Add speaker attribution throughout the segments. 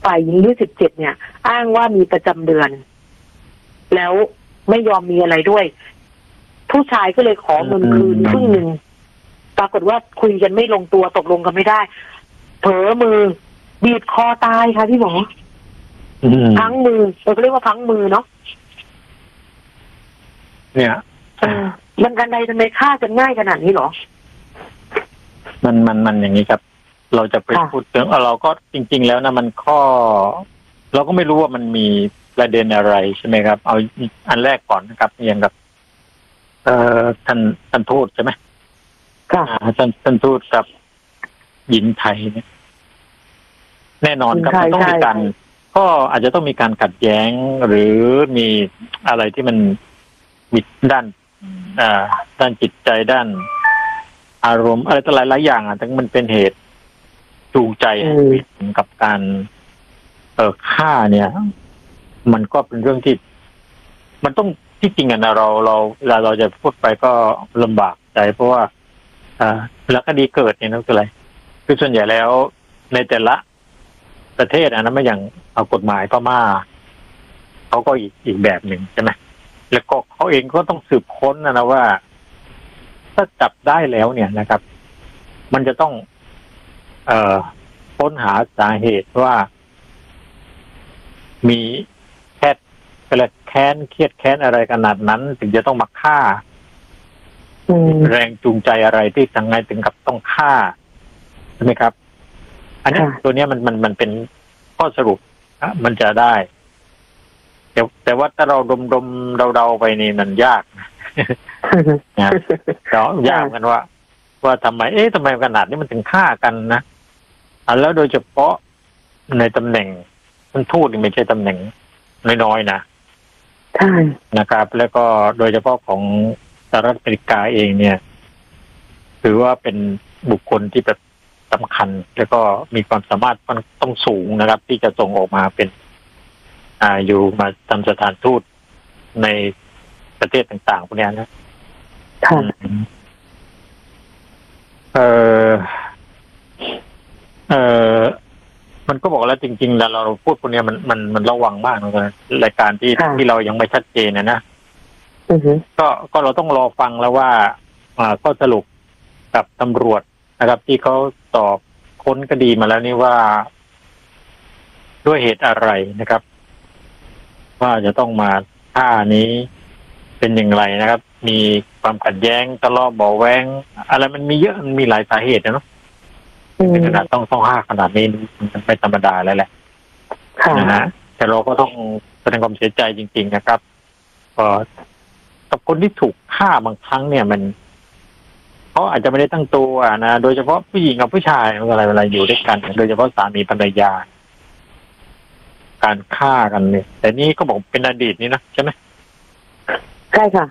Speaker 1: ฝ่ายหญิงอายุ17เนี่ยอ้างว่ามีประจำเดือนแล้วไม่ยอมมีอะไรด้วยผู้ชายก็เลยขอเงินคืนครึ่งนึงปรากฏว่าคุยกันไม่ลงตัวตกลงกันไม่ได้เผลอมือบีบคอตายค่ะพี่หมอพังมือเราเรียกว่าพังมือเนาะ
Speaker 2: เนี่ย
Speaker 1: มันกันใดทำไมฆ่ากันง่ายขนาดนี้หรอ
Speaker 2: มันอย่างนี้ครับเราจะไปพูดถึงเราก็จริงๆแล้วนะมันข้อเราก็ไม่รู้ว่ามันมีประเด็นอะไรใช่ไหมครับเอาอันแรกก่อนนะครับอย่างกับท่านทูตใช่ไหม
Speaker 1: ค่ะ
Speaker 2: ท่านทูตกับหญิงไทยเนี่ยแน่นอนครับต้องมีการก็อาจจะต้องมีการขัดแย้งหรือมีอะไรที่มันมีด้านจิตใจด้านอารมณ์อะไรต่อหลายอย่างทั้งมันเป็นเหตุจูงใจกับการฆ่าเนี่ยมันก็เป็นเรื่องที่มันต้องที่จริงนะเราจะพูดไปก็ลำบากใจเพราะว่าแล้วคดีเกิดเนี่ยนั่นคืออะไรคือส่วนใหญ่แล้วในแต่ละประเทศนะไม่อย่างเอากฎหมายพม่าเขาก็อีกแบบหนึ่งใช่ไหมแล้วก็เขาเองก็ต้องสืบค้นนะว่าถ้าจับได้แล้วเนี่ยนะครับมันจะต้องค้นหาสาเหตุว่ามีแค้นเครียดแค้นอะไรขนาดนั้นถึงจะต้องมาฆ่าแรงจูงใจอะไรที่ทางไงถึงกับต้องฆ่าใช่ไหมครับอันนี้ตัวนี้มันเป็นข้อสรุปมันจะได้แต่ว่าถ้าเราดมเราไปนี่มันยากนะยากกันว่าทำไมขนาดนี้มันถึงฆ่ากันนะแล้วโดยเฉพาะในตำแหน่งท่านทูตนี่ไม่ใช่ตำแหน่งน้อยๆนะ
Speaker 1: ใช่
Speaker 2: นะครับแล้วก็โดยเฉพาะของสหรัฐอเมริกาเองเนี่ยถือว่าเป็นบุคคลที่แบบสำคัญแล้วก็มีความสามารถต้องสูงนะครับที่จะส่งออกมาเป็นอยู่มาทำสถานทูตในประเทศต่างๆพวกนี้นะมันก็บอกแล้วจริงๆแล้วเราพูดพวกนี้มันระวังมากนะรายการที่เรายังไม่ชัดเจนนะก็เราต้องรอฟังแล้วว่าก็สรุปกับตำรวจนะครับที่เขาสอบค้นคดีมาแล้วนี่ว่าด้วยเหตุอะไรนะครับว่าจะต้องมาฆ่านี้เป็นอย่างไรนะครับมีความขัดแย้งทะเลาะเบาะแว้งอะไรมันมีเยอะมันมีหลายสาเหตุนะเนาะขนาดต้องฆ่าขนาดนี้มันไม่ธรรมดาแล้วแหละนะฮะแต่เราก็ต้องแสดงความเสียใจจริงๆนะครับกับคนที่ถูกฆ่าบางครั้งเนี่ยมันเขาอาจจะไม่ได้ตั้งตัวนะโดยเฉพาะผู้หญิงกับผู้ชายอะไรอยู่ด้วยกันโดยเฉพาะสามีภรรยาการฆ่ากันเนี่ยแต่นี่ก็บอกเป็นอดีตนี่นะใช่ไหม
Speaker 1: ใช่ค่ะ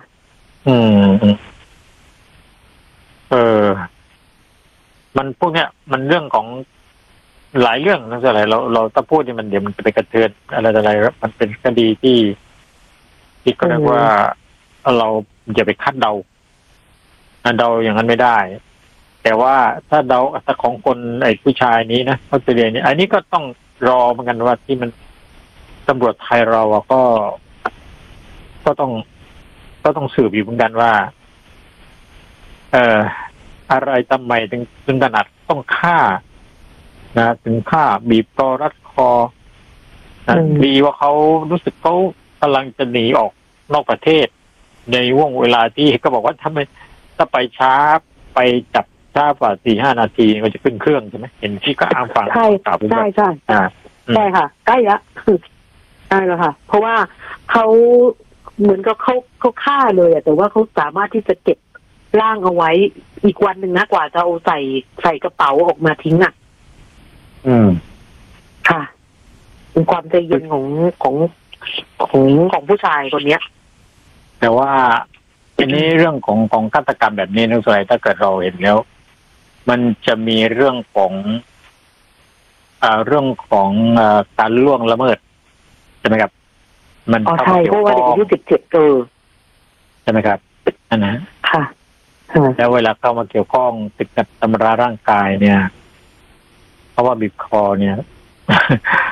Speaker 2: มันพวกเนี้ยมันเรื่องของหลายเรื่องนะอะไรเราถ้าพูดนี่มันเดี๋ยวมันจะไปกระเทือนอะไรมันเป็นคดีที่ก็เรียกว่าเราอย่าไปคาดเดาอย่างนั้นไม่ได้แต่ว่าถ้าของคนไอ้ผู้ชายนี้นะออสเตรเลียนี่อันนี้ก็ต้องรอเหมือนกันว่าที่มันตำรวจไทยเราก็ต้องสืบอยู่เหมือนกันว่าอะไรทำไมถึงขนาดต้องฆ่านะถึงฆ่าบีบคอรัดคอดีว่าเขารู้สึกเขากำลังจะหนีออกนอกประเทศในวงเวลาที่ก็บอกว่าถ้าไปช้าไปจับช้ากว่า 4-5 นาทีก็จะขึ้นเครื่องใช่ไหมเห็นที่ก็อ้างฟัง
Speaker 1: ใช่ใช่ค่ะใกล้แล้วใช่แล้วค่ะเพราะว่าเขาเหมือนกับเขาฆ่าเลยแต่ว่าเขาสามารถที่จะเก็บร่างเอาไว้อีกวันหนึ่งนะกว่าจะเอาใส่กระเป๋าออกมาทิ้งค่ะเป็นความใจเย็นของผู้ชายคนเนี้ย
Speaker 2: แต่ว่าอันนี้เรื่องของฆาตกรรมแบบนี้นึกสมัยถ้าเกิดเราเห็นแล้วมันจะมีเรื่องของการล่วงละเมิดใช่ไหมครับมัน
Speaker 1: เข้ามาเกี่ยวข้องอายุ17ใ
Speaker 2: ช่ไหมครับอันนั้น
Speaker 1: ค่ะ
Speaker 2: แล้วเวลาเข้ามาเกี่ยวข้องติดกับทำร้ายร่างกายเนี่ยเพราะว่าบีบคอเนี่ย